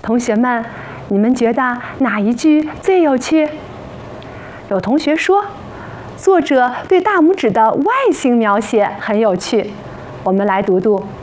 同学们，你们觉得哪一句最有趣？有同学说，作者对大拇指的外形描写很有趣。我们来读读